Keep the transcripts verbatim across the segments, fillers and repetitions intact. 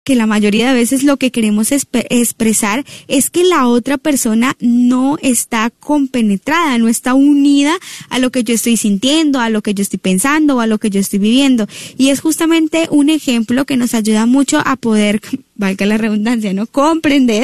que la mayoría de veces lo que queremos esp- expresar es que la otra persona no está compenetrada, no está unida a lo que yo estoy sintiendo, a lo que yo estoy pensando o a lo que yo estoy viviendo. Y es justamente un ejemplo que nos ayuda mucho a poder, valga la redundancia, ¿no?, comprender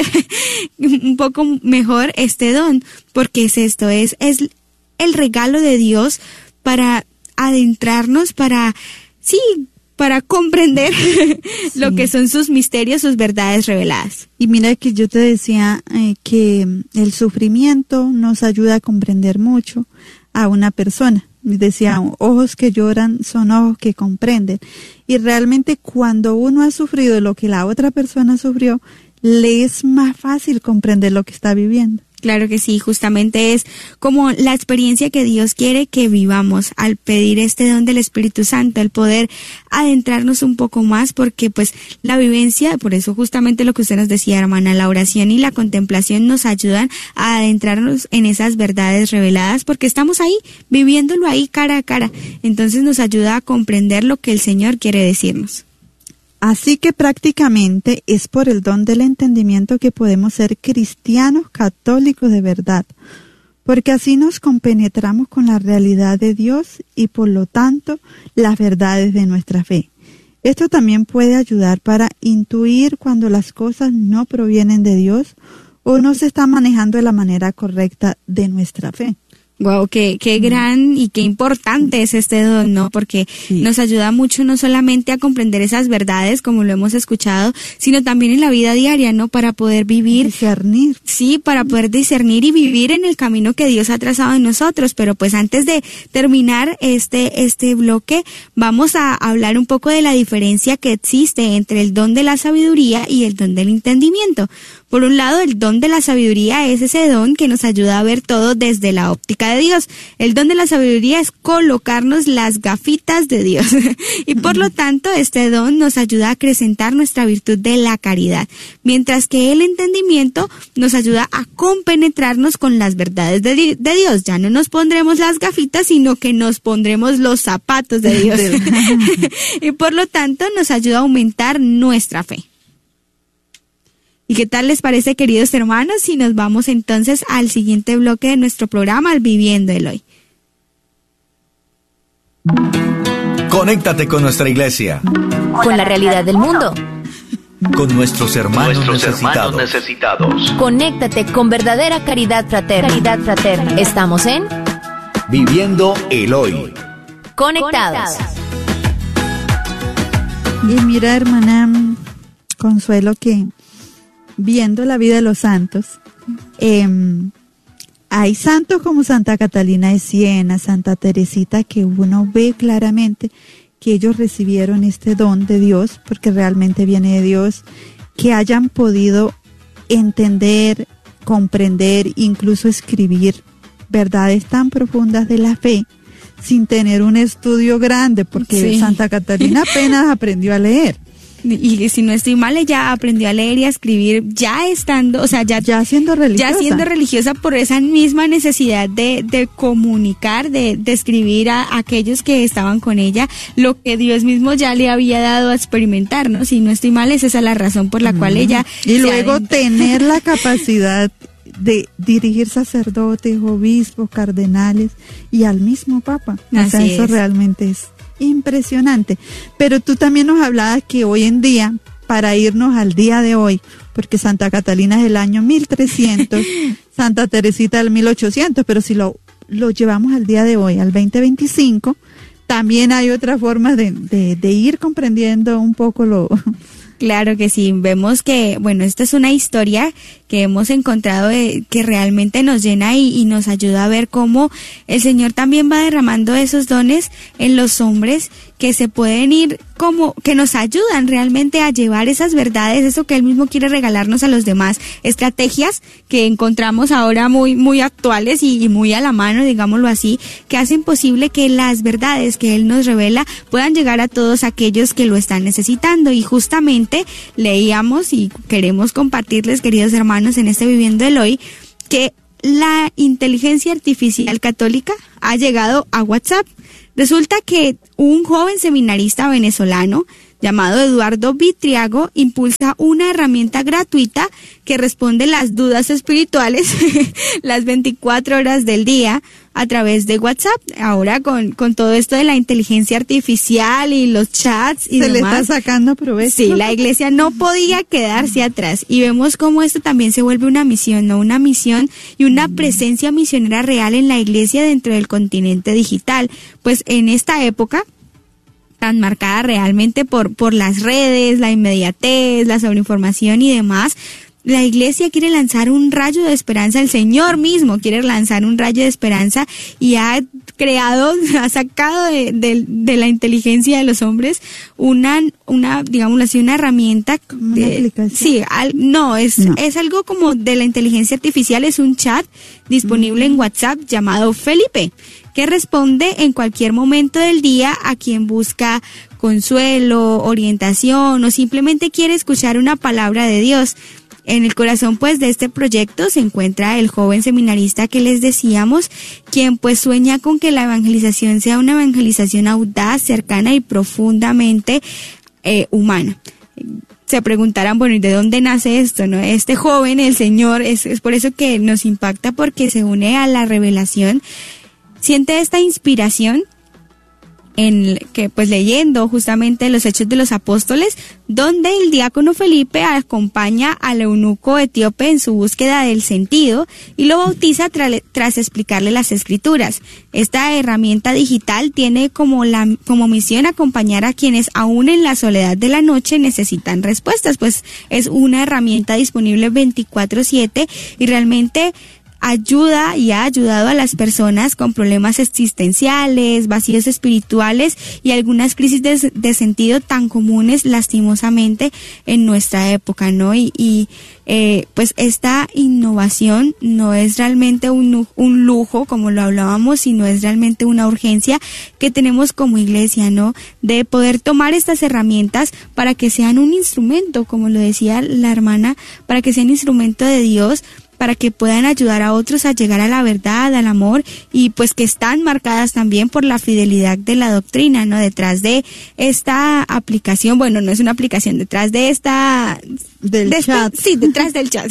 un poco mejor este don, porque es esto, es, es el regalo de Dios para adentrarnos, para, sí, para comprender sí. lo que son sus misterios, sus verdades reveladas. Y mira que yo te decía eh, que el sufrimiento nos ayuda a comprender mucho a una persona. Decía, ojos que lloran son ojos que comprenden. Y realmente cuando uno ha sufrido lo que la otra persona sufrió, le es más fácil comprender lo que está viviendo. Claro que sí, justamente es como la experiencia que Dios quiere que vivamos al pedir este don del Espíritu Santo, el poder adentrarnos un poco más, porque pues la vivencia, por eso justamente lo que usted nos decía, hermana, la oración y la contemplación nos ayudan a adentrarnos en esas verdades reveladas, porque estamos ahí, viviéndolo ahí cara a cara, entonces nos ayuda a comprender lo que el Señor quiere decirnos. Así que prácticamente es por el don del entendimiento que podemos ser cristianos católicos de verdad, porque así nos compenetramos con la realidad de Dios y por lo tanto las verdades de nuestra fe. Esto también puede ayudar para intuir cuando las cosas no provienen de Dios o no se están manejando de la manera correcta de nuestra fe. Wow, qué, qué gran y qué importante es este don, ¿no? Porque sí. nos ayuda mucho no solamente a comprender esas verdades, como lo hemos escuchado, sino también en la vida diaria, ¿no? Para poder vivir. Discernir. Sí, para poder discernir y vivir en el camino que Dios ha trazado en nosotros. Pero pues antes de terminar este, este bloque, vamos a hablar un poco de la diferencia que existe entre el don de la sabiduría y el don del entendimiento. Por un lado, el don de la sabiduría es ese don que nos ayuda a ver todo desde la óptica de Dios. El don de la sabiduría es colocarnos las gafitas de Dios. Y por lo tanto, este don nos ayuda a acrecentar nuestra virtud de la caridad. Mientras que el entendimiento nos ayuda a compenetrarnos con las verdades de, de Dios. Ya no nos pondremos las gafitas, sino que nos pondremos los zapatos de Dios. Y por lo tanto, nos ayuda a aumentar nuestra fe. ¿Y qué tal les parece, queridos hermanos, si nos vamos entonces al siguiente bloque de nuestro programa, al Viviendo el Hoy? Conéctate con nuestra iglesia. Con la realidad del mundo. Con nuestros hermanos, nuestros necesitados. hermanos necesitados. Conéctate con verdadera caridad fraterna. Caridad fraterna. Estamos en Viviendo el Hoy. Conectados. Y mira, hermana Consuelo, que viendo la vida de los santos, eh, hay santos como Santa Catalina de Siena, Santa Teresita, que uno ve claramente que ellos recibieron este don de Dios, porque realmente viene de Dios, que hayan podido entender, comprender, incluso escribir verdades tan profundas de la fe, sin tener un estudio grande, porque sí. Santa Catalina apenas aprendió a leer. Y si no estoy mal, ella aprendió a leer y a escribir ya estando, o sea, ya, ya siendo religiosa. Ya siendo religiosa por esa misma necesidad de, de comunicar, de, de escribir a, a aquellos que estaban con ella lo que Dios mismo ya le había dado a experimentar, ¿no? Si no estoy mal, esa es la razón por la mm. cual ella... Y luego adentra. Tener la capacidad de dirigir sacerdotes, obispos, cardenales y al mismo Papa. O Así sea, eso es. realmente es impresionante. Pero tú también nos hablabas que hoy en día, para irnos al día de hoy, porque Santa Catalina es del año mil trescientos, Santa Teresita del mil ochocientos, pero si lo, lo llevamos al día de hoy, al veinte veinticinco, también hay otras formas de, de, de ir comprendiendo un poco lo... Claro que sí, vemos que, bueno, esta es una historia que hemos encontrado de, que realmente nos llena y, y nos ayuda a ver cómo el Señor también va derramando esos dones en los hombres que se pueden ir como, que nos ayudan realmente a llevar esas verdades, eso que Él mismo quiere regalarnos a los demás, estrategias que encontramos ahora muy, muy actuales y, y muy a la mano, digámoslo así, que hacen posible que las verdades que Él nos revela puedan llegar a todos aquellos que lo están necesitando. Y justamente leíamos y queremos compartirles, queridos hermanos, en este Viviendo el Hoy, que la inteligencia artificial católica ha llegado a WhatsApp. Resulta que un joven seminarista venezolano llamado Eduardo Vitriago, impulsa una herramienta gratuita que responde las dudas espirituales las veinticuatro horas del día a través de WhatsApp. Ahora con, con todo esto de la inteligencia artificial y los chats y se demás, le está sacando provecho. Sí, la iglesia no podía quedarse atrás, y vemos cómo esto también se vuelve una misión, ¿no? Una misión y una presencia misionera real en la iglesia dentro del continente digital. Pues en esta época tan marcada realmente por, por las redes, la inmediatez, la sobreinformación y demás, la iglesia quiere lanzar un rayo de esperanza, el Señor mismo quiere lanzar un rayo de esperanza y ha creado, ha sacado de, de, de la inteligencia de los hombres una, una digámoslo así, una herramienta. ¿Una de, aplicación? Sí, al, no, es, no, es algo como de la inteligencia artificial, es un chat disponible mm. en WhatsApp llamado Felipe, que responde en cualquier momento del día a quien busca consuelo, orientación o simplemente quiere escuchar una palabra de Dios. En el corazón pues de este proyecto se encuentra el joven seminarista que les decíamos, quien pues sueña con que la evangelización sea una evangelización audaz, cercana y profundamente eh, humana. Se preguntarán, bueno, ¿y de dónde nace esto, no? Este joven, el Señor, es, es por eso que nos impacta, porque se une a la revelación, siente esta inspiración en que pues leyendo justamente los Hechos de los Apóstoles, donde el diácono Felipe acompaña al eunuco etíope en su búsqueda del sentido y lo bautiza tra- tras explicarle las Escrituras. Esta herramienta digital tiene como la como misión acompañar a quienes aún en la soledad de la noche necesitan respuestas, pues es una herramienta disponible veinticuatro siete y realmente ayuda y ha ayudado a las personas con problemas existenciales, vacíos espirituales y algunas crisis de, de sentido tan comunes lastimosamente en nuestra época, ¿no? Y, y eh, pues esta innovación no es realmente un, un lujo, como lo hablábamos, sino es realmente una urgencia que tenemos como iglesia, ¿no? De poder tomar estas herramientas para que sean un instrumento, como lo decía la hermana, para que sean instrumento de Dios, para que puedan ayudar a otros a llegar a la verdad, al amor, y pues que están marcadas también por la fidelidad de la doctrina, ¿no? Detrás de esta aplicación, bueno, no es una aplicación, detrás de esta... Del de chat. Esta, sí, detrás del chat.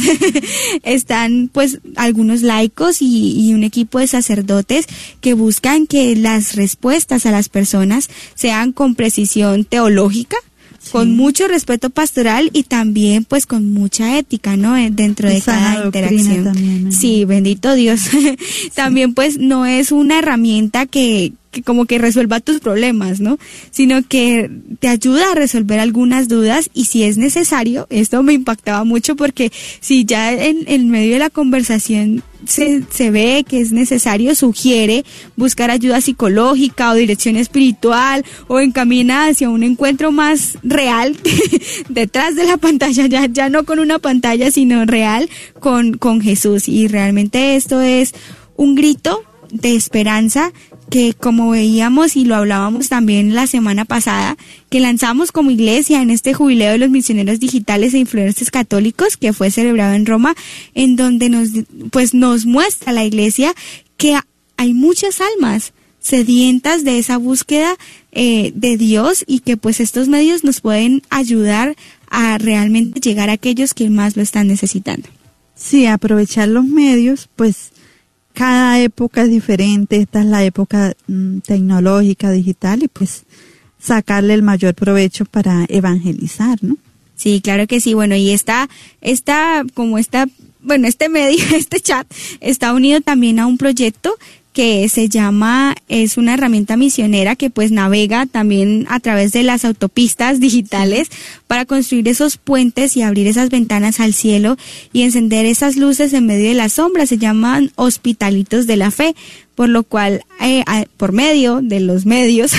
Están pues algunos laicos y, y un equipo de sacerdotes que buscan que las respuestas a las personas sean con precisión teológica, sí, con mucho respeto pastoral y también pues con mucha ética, ¿no? Dentro de cada interacción. También, sí, bendito Dios. También pues no es una herramienta que, que como que resuelva tus problemas, ¿no? Sino que te ayuda a resolver algunas dudas y si es necesario, esto me impactaba mucho porque si ya en, en medio de la conversación se, se ve que es necesario, sugiere buscar ayuda psicológica o dirección espiritual o encamina hacia un encuentro más real detrás de la pantalla, ya, ya no con una pantalla, sino real con, con Jesús. Y realmente esto es un grito de esperanza que, como veíamos y lo hablábamos también la semana pasada, que lanzamos como iglesia en este jubileo de los misioneros digitales e influencers católicos que fue celebrado en Roma, en donde nos pues nos muestra la iglesia que hay muchas almas sedientas de esa búsqueda eh, de Dios y que pues estos medios nos pueden ayudar a realmente llegar a aquellos que más lo están necesitando. Sí, aprovechar los medios, pues cada época es diferente, esta es la época mm, tecnológica, digital, y pues sacarle el mayor provecho para evangelizar, ¿no? Sí, claro que sí. Bueno, y esta, esta, como esta, bueno, este medio, este chat está unido también a un proyecto que se llama, es una herramienta misionera que pues navega también a través de las autopistas digitales para construir esos puentes y abrir esas ventanas al cielo y encender esas luces en medio de las sombras. Se llaman Hospitalitos de la Fe, por lo cual eh, por medio de los medios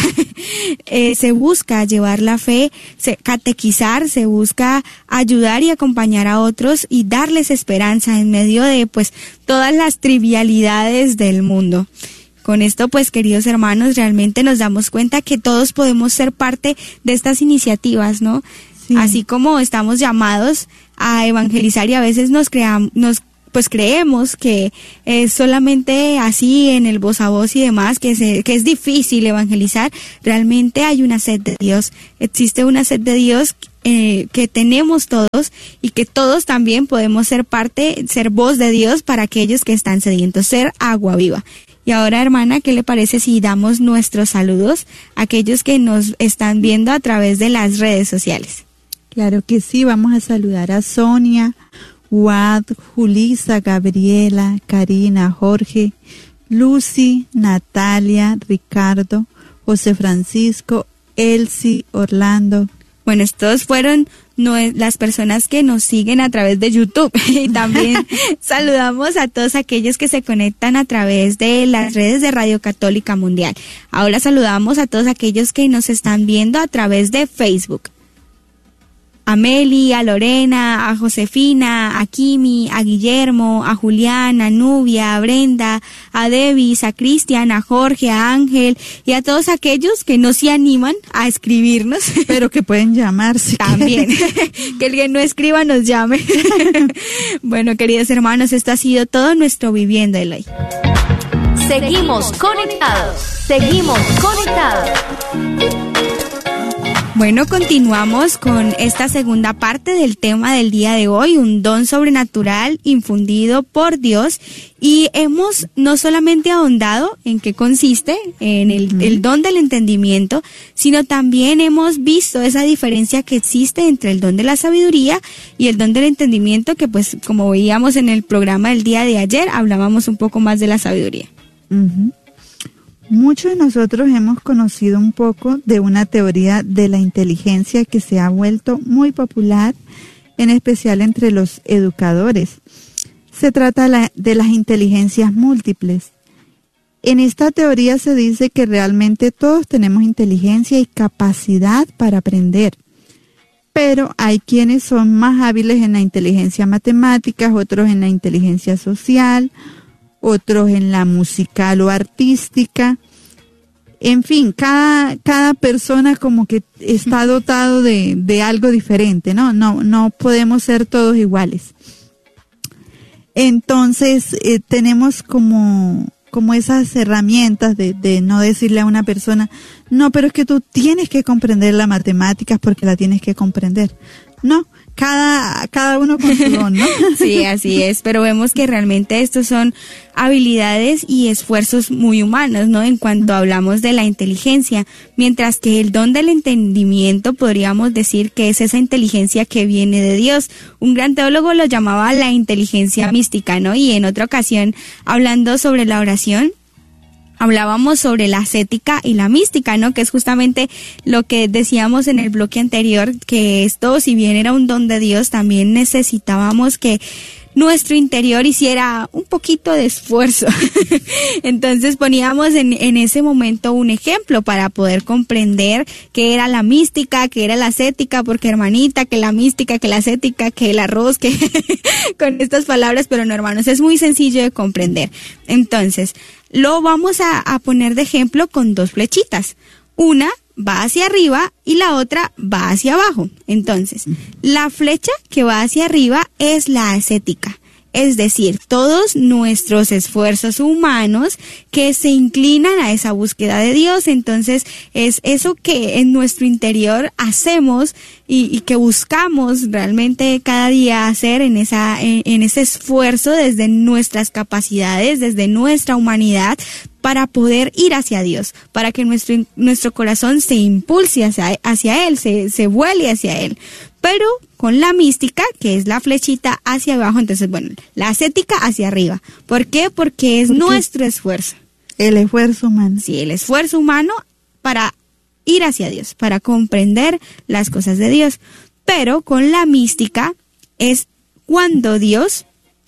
eh, se busca llevar la fe, se, catequizar, se busca ayudar y acompañar a otros y darles esperanza en medio de pues todas las trivialidades del mundo. Con esto, pues, queridos hermanos, realmente nos damos cuenta que todos podemos ser parte de estas iniciativas, ¿no? Sí. Así como estamos llamados a evangelizar y a veces nos creamos, nos pues creemos que es solamente así en el voz a voz y demás, que, se, que es difícil evangelizar. Realmente hay una sed de Dios, existe una sed de Dios eh, que tenemos todos y que todos también podemos ser parte, ser voz de Dios para aquellos que están sedientos, ser agua viva. Y ahora, hermana, ¿qué le parece si damos nuestros saludos a aquellos que nos están viendo a través de las redes sociales? Claro que sí, vamos a saludar a Sonia, Wad, Julisa, Gabriela, Karina, Jorge, Lucy, Natalia, Ricardo, José Francisco, Elsie, Orlando. Bueno, estos fueron no, las personas que nos siguen a través de YouTube y también saludamos a todos aquellos que se conectan a través de las redes de Radio Católica Mundial. Ahora saludamos a todos aquellos que nos están viendo a través de Facebook. A Meli, a Lorena, a Josefina, a Kimi, a Guillermo, a Julián, a Nubia, a Brenda, a Devis, a Cristian, a Jorge, a Ángel y a todos aquellos que no se animan a escribirnos. Pero que pueden llamarse. También. Que el que no escriba nos llame. Bueno, queridos hermanos, esto ha sido todo nuestro Viviendo el Hoy. Seguimos conectados. Seguimos conectados. Bueno, continuamos con esta segunda parte del tema del día de hoy, un don sobrenatural infundido por Dios, y hemos no solamente ahondado en qué consiste, en el, uh-huh. el don del entendimiento, sino también hemos visto esa diferencia que existe entre el don de la sabiduría y el don del entendimiento, que pues como veíamos en el programa del día de ayer, hablábamos un poco más de la sabiduría. Uh-huh. Muchos de nosotros hemos conocido un poco de una teoría de la inteligencia que se ha vuelto muy popular, en especial entre los educadores. Se trata de las inteligencias múltiples. En esta teoría se dice que realmente todos tenemos inteligencia y capacidad para aprender, pero hay quienes son más hábiles en la inteligencia matemática, otros en la inteligencia social, otros en la musical o artística. En fin, cada, cada persona como que está dotado de, de algo diferente, ¿no? No, no podemos ser todos iguales. Entonces, eh, tenemos como, como esas herramientas de, de no decirle a una persona, no, pero es que tú tienes que comprender las matemáticas porque la tienes que comprender. No. Cada, cada uno con su don, ¿no? Sí, así es, pero vemos que realmente estos son habilidades y esfuerzos muy humanos, ¿no? En cuanto hablamos de la inteligencia, mientras que el don del entendimiento podríamos decir que es esa inteligencia que viene de Dios. Un gran teólogo lo llamaba la inteligencia mística, ¿no? Y en otra ocasión, hablando sobre la oración, hablábamos sobre la ascética y la mística, ¿no? Que es justamente lo que decíamos en el bloque anterior, que esto, si bien era un don de Dios, también necesitábamos que nuestro interior hiciera un poquito de esfuerzo. Entonces poníamos en, en ese momento un ejemplo para poder comprender qué era la mística, qué era la ascética, porque hermanita, que la mística, que la ascética, que el arroz, que con estas palabras, pero no, hermanos, es muy sencillo de comprender. Entonces, lo vamos a, a poner de ejemplo con dos flechitas. Una va hacia arriba y la otra va hacia abajo. Entonces, la flecha que va hacia arriba es la ascética. Es decir, todos nuestros esfuerzos humanos que se inclinan a esa búsqueda de Dios. Entonces, es eso que en nuestro interior hacemos y, y que buscamos realmente cada día hacer en esa, en, en ese esfuerzo desde nuestras capacidades, desde nuestra humanidad, para poder ir hacia Dios, para que nuestro, nuestro corazón se impulse hacia, hacia Él, se, se vuele hacia Él. Pero con la mística, que es la flechita hacia abajo, entonces, bueno, la ascética hacia arriba. ¿Por qué? Porque es nuestro esfuerzo. El esfuerzo humano. Sí, el esfuerzo humano para ir hacia Dios, para comprender las cosas de Dios. Pero con la mística es cuando Dios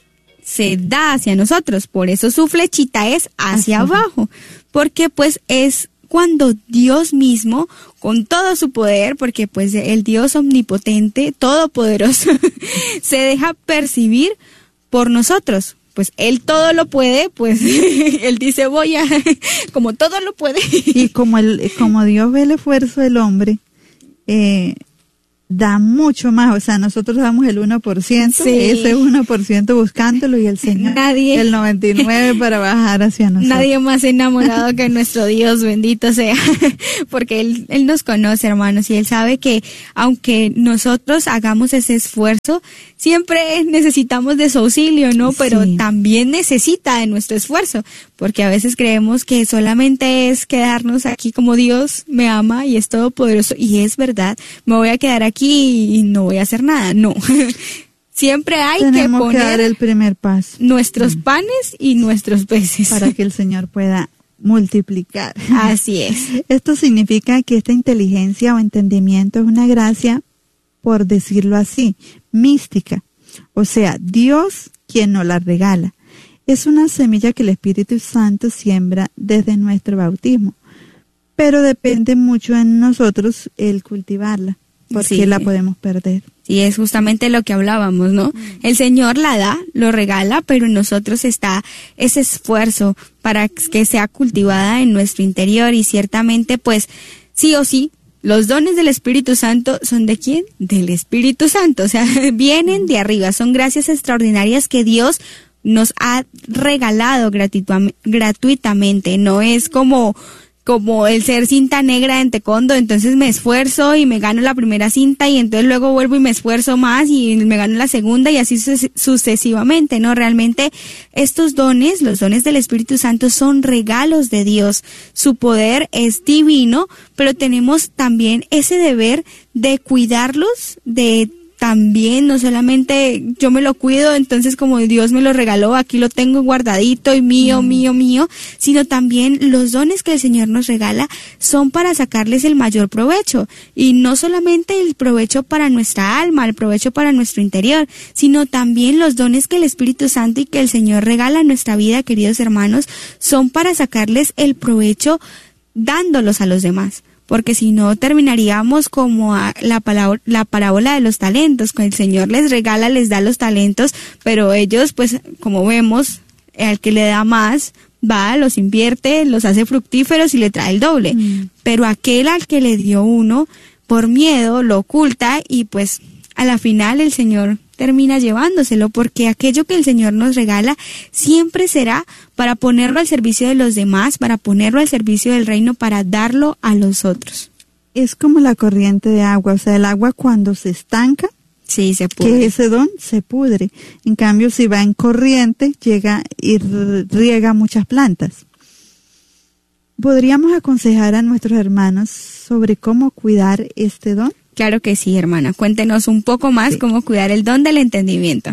se da hacia nosotros, por eso su flechita es hacia Ajá. abajo, porque pues es cuando Dios mismo, con todo su poder, porque pues el Dios omnipotente, todopoderoso, se deja percibir por nosotros. Pues Él todo lo puede, pues Él dice voy a, como todo lo puede. Y como el, como Dios ve el esfuerzo del hombre, eh, da mucho más, o sea, nosotros damos el uno por ciento, Sí. ese uno por ciento buscándolo y el Señor Nadie. el noventa y nueve por ciento para bajar hacia nosotros. Nadie más enamorado que nuestro Dios, bendito sea, porque él, él nos conoce, hermanos, y Él sabe que aunque nosotros hagamos ese esfuerzo, siempre necesitamos de su auxilio, ¿no? Pero Sí. también necesita de nuestro esfuerzo, porque a veces creemos que solamente es quedarnos aquí como Dios me ama y es todopoderoso, y es verdad, me voy a quedar aquí y no voy a hacer nada, no. Siempre hay Tenemos que que dar poner el primer paso nuestros panes y nuestros peces. para que el Señor pueda multiplicar. Así es. Esto significa que esta inteligencia o entendimiento es una gracia, por decirlo así, mística. O sea, Dios quien nos la regala. Es una semilla que el Espíritu Santo siembra desde nuestro bautismo, pero depende mucho en nosotros el cultivarla, porque Sí. la podemos perder. Sí, es justamente lo que hablábamos, ¿no? El Señor la da, lo regala, pero en nosotros está ese esfuerzo para que sea cultivada en nuestro interior, y ciertamente, pues, sí o sí, los dones del Espíritu Santo son ¿de quién? Del Espíritu Santo, o sea, vienen de arriba, son gracias extraordinarias que Dios nos ha regalado gratuitam- gratuitamente, no es como como el ser cinta negra en taekwondo, entonces me esfuerzo y me gano la primera cinta y entonces luego vuelvo y me esfuerzo más y me gano la segunda y así suces- sucesivamente, ¿no? Realmente estos dones, los dones del Espíritu Santo son regalos de Dios, su poder es divino, pero tenemos también ese deber de cuidarlos, de también, no solamente yo me lo cuido, entonces como Dios me lo regaló, aquí lo tengo guardadito y mío, mm. mío, mío, sino también los dones que el Señor nos regala son para sacarles el mayor provecho, y no solamente el provecho para nuestra alma, el provecho para nuestro interior, sino también los dones que el Espíritu Santo y que el Señor regala en nuestra vida, queridos hermanos, son para sacarles el provecho dándolos a los demás. Porque si no terminaríamos como a la, palabra, la parábola de los talentos, que el Señor les regala, les da los talentos, pero ellos, pues, como vemos, al que le da más, va, los invierte, los hace fructíferos y le trae el doble. Mm. Pero aquel al que le dio uno, por miedo, lo oculta y pues a la final el Señor termina llevándoselo, porque aquello que el Señor nos regala siempre será para ponerlo al servicio de los demás, para ponerlo al servicio del reino, para darlo a los otros. Es como la corriente de agua, o sea, el agua cuando se estanca, sí, se pudre. Que ese don se pudre. En cambio, si va en corriente, llega y riega muchas plantas. ¿Podríamos aconsejar a nuestros hermanos sobre cómo cuidar este don? Claro que sí, hermana. Cuéntenos un poco más sí. cómo cuidar el don del entendimiento.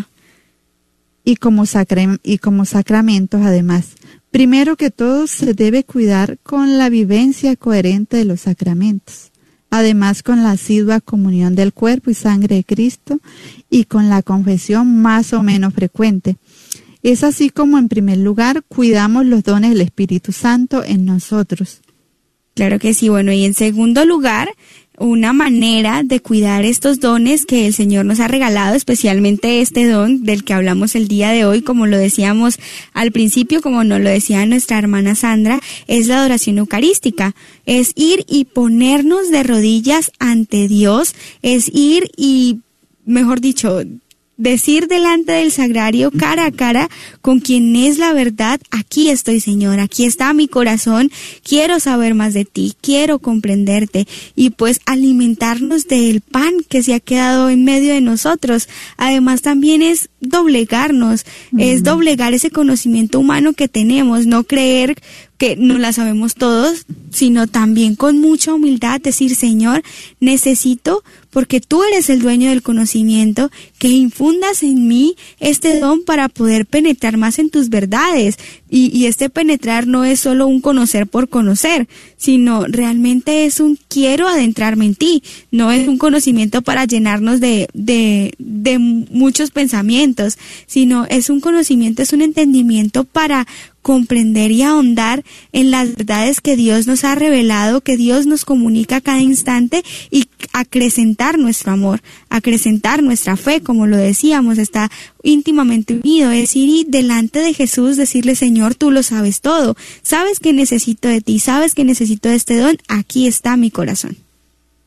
Y como, sacra- y como sacramentos, además. Primero que todo, se debe cuidar con la vivencia coherente de los sacramentos. Además, con la asidua comunión del cuerpo y sangre de Cristo y con la confesión más o menos frecuente. Es así como, en primer lugar, cuidamos los dones del Espíritu Santo en nosotros. Claro que sí. Bueno, y en segundo lugar, una manera de cuidar estos dones que el Señor nos ha regalado, especialmente este don del que hablamos el día de hoy, como lo decíamos al principio, como nos lo decía nuestra hermana Sandra, es la adoración eucarística, es ir y ponernos de rodillas ante Dios, es ir y, mejor dicho, decir delante del sagrario, cara a cara, con quien es la verdad: aquí estoy, Señor, aquí está mi corazón, quiero saber más de ti, quiero comprenderte, y pues alimentarnos del pan que se ha quedado en medio de nosotros. Además también es doblegarnos, mm. es doblegar ese conocimiento humano que tenemos, no creer que no la sabemos todos, sino también con mucha humildad decir: Señor, necesito, porque tú eres el dueño del conocimiento, que infundas en mí este don para poder penetrar más en tus verdades. Y, y este penetrar no es solo un conocer por conocer, sino realmente es un quiero adentrarme en ti. No es un conocimiento para llenarnos de, de, de muchos pensamientos, sino es un conocimiento, es un entendimiento para comprender y ahondar en las verdades que Dios nos ha revelado, que Dios nos comunica a cada instante, y acrecentar nuestro amor, acrecentar nuestra fe, como lo decíamos, está íntimamente unido. Es ir delante de Jesús, decirle: Señor, tú lo sabes todo, sabes que necesito de ti, sabes que necesito de este don, aquí está mi corazón.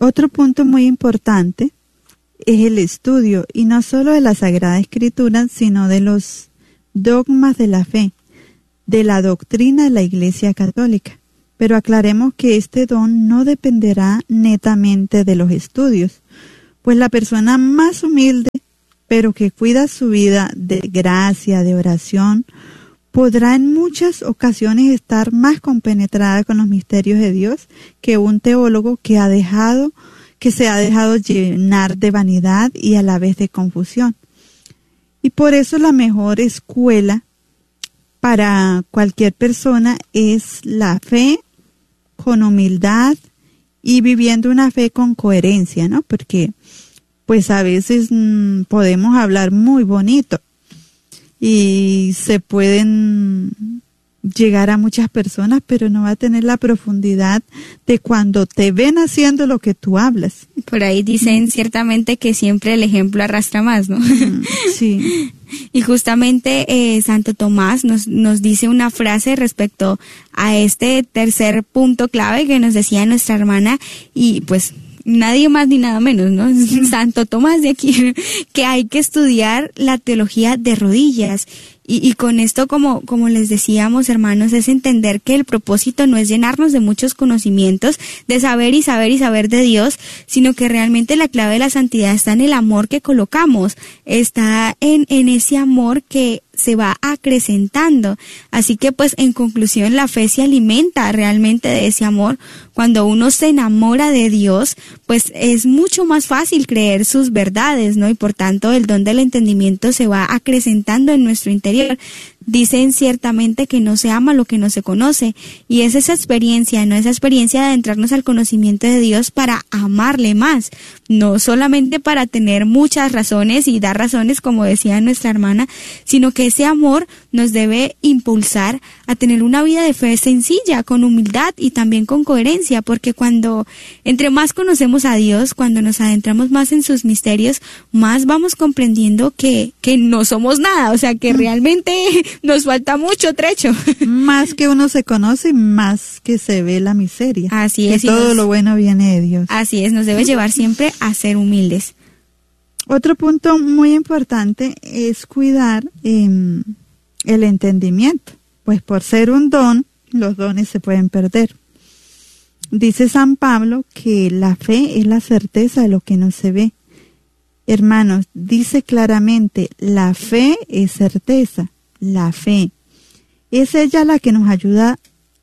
Otro punto muy importante es el estudio, y no solo de la Sagrada Escritura, sino de los dogmas de la fe, de la doctrina de la Iglesia Católica. Pero aclaremos que este don no dependerá netamente de los estudios, pues la persona más humilde, pero que cuida su vida de gracia, de oración, podrá en muchas ocasiones estar más compenetrada con los misterios de Dios que un teólogo que ha dejado, que se ha dejado llenar de vanidad y a la vez de confusión. Y por eso la mejor escuela para cualquier persona es la fe con humildad y viviendo una fe con coherencia, ¿no? Porque pues a veces mmm, podemos hablar muy bonito y se pueden llegar a muchas personas, pero no va a tener la profundidad de cuando te ven haciendo lo que tú hablas. Por ahí dicen ciertamente que siempre el ejemplo arrastra más, ¿no? Mm, sí. Y justamente eh, Santo Tomás nos, nos dice una frase respecto a este tercer punto clave que nos decía nuestra hermana, y pues nadie más ni nada menos, ¿no? Santo Tomás de aquí, que hay que estudiar la teología de rodillas. Y, y con esto, como, como les decíamos, hermanos, es entender que el propósito no es llenarnos de muchos conocimientos, de saber y saber y saber de Dios, sino que realmente la clave de la santidad está en el amor que colocamos, está en, en ese amor que se va acrecentando. Así que pues en conclusión la fe se alimenta realmente de ese amor. Cuando uno se enamora de Dios, pues es mucho más fácil creer sus verdades, ¿no? Y por tanto el don del entendimiento se va acrecentando en nuestro interior. Dicen ciertamente que no se ama lo que no se conoce, y es esa experiencia, ¿no? Esa experiencia de adentrarnos al conocimiento de Dios para amarle más, no solamente para tener muchas razones y dar razones, como decía nuestra hermana, sino que ese amor nos debe impulsar a tener una vida de fe sencilla, con humildad y también con coherencia, porque cuando entre más conocemos a Dios, cuando nos adentramos más en sus misterios, más vamos comprendiendo que, que no somos nada, o sea, que realmente nos falta mucho trecho. Más que uno se conoce, más que se ve la miseria. Así es. Que todo nos, lo bueno viene de Dios. Así es, nos debe llevar siempre a ser humildes. Otro punto muy importante es cuidar eh, el entendimiento, pues por ser un don, los dones se pueden perder. Dice San Pablo que la fe es la certeza de lo que no se ve. Hermanos, dice claramente, la fe es certeza. La fe es ella la que nos ayuda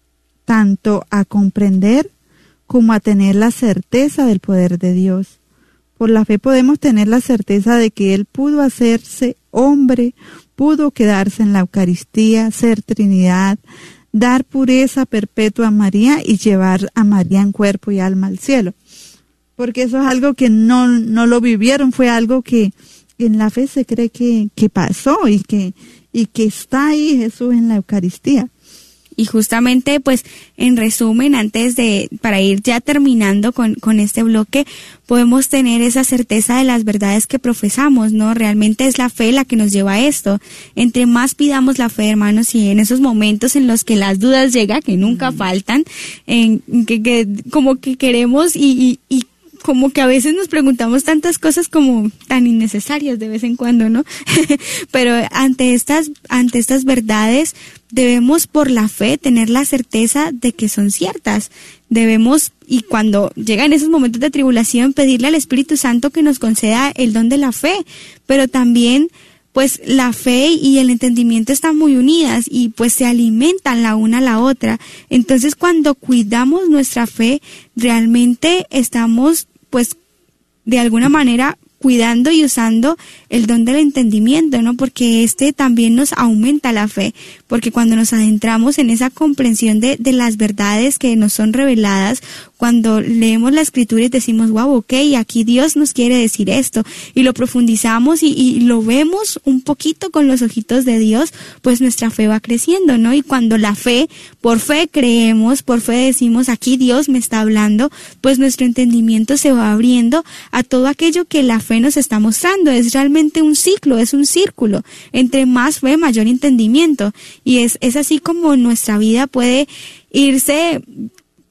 tanto a comprender como a tener la certeza del poder de Dios. Por la fe podemos tener la certeza de que Él pudo hacerse hombre, pudo quedarse en la Eucaristía, ser Trinidad, dar pureza perpetua a María y llevar a María en cuerpo y alma al cielo. Porque eso es algo que no, no lo vivieron, fue algo que en la fe se cree que, que pasó y que y que está ahí Jesús en la Eucaristía. Y justamente, pues, en resumen, antes de, para ir ya terminando con, con este bloque, podemos tener esa certeza de las verdades que profesamos, ¿no? Realmente es la fe la que nos lleva a esto. Entre más pidamos la fe, hermanos, y en esos momentos en los que las dudas llegan, que nunca faltan, en que, que como que queremos y, y, y como que a veces nos preguntamos tantas cosas como tan innecesarias de vez en cuando, ¿no? Pero ante estas, ante estas verdades debemos por la fe tener la certeza de que son ciertas. Debemos, y cuando llegan esos momentos de tribulación, pedirle al Espíritu Santo que nos conceda el don de la fe, pero también pues la fe y el entendimiento están muy unidas y pues se alimentan la una a la otra. Entonces cuando cuidamos nuestra fe, realmente estamos pues de alguna manera cuidando y usando el don del entendimiento, ¿no? Porque este también nos aumenta la fe, porque cuando nos adentramos en esa comprensión de, de las verdades que nos son reveladas, cuando leemos la Escritura y decimos, wow, ok, aquí Dios nos quiere decir esto, y lo profundizamos y, y lo vemos un poquito con los ojitos de Dios, pues nuestra fe va creciendo, ¿no? Y cuando la fe, por fe creemos, por fe decimos, aquí Dios me está hablando, pues nuestro entendimiento se va abriendo a todo aquello que la fe nos está mostrando. Es realmente un ciclo, es un círculo. Entre más fe, mayor entendimiento. Y es, es así como nuestra vida puede irse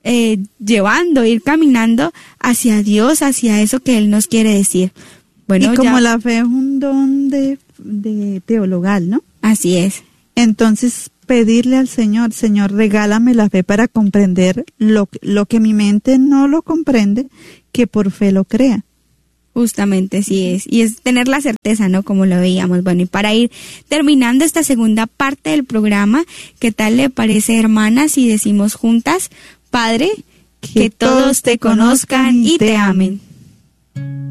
eh, llevando, ir caminando hacia Dios, hacia eso que Él nos quiere decir. Bueno, y como ya, la fe es un don de, de teologal, ¿no? así es. Entonces, pedirle al Señor, Señor, regálame la fe para comprender lo, lo que mi mente no lo comprende, que por fe lo crea. Justamente, sí es. Y es tener la certeza, ¿no? Como lo veíamos. Bueno, y para ir terminando esta segunda parte del programa, ¿qué tal le parece, hermanas, si decimos juntas, Padre, que, que todos te conozcan y te amen?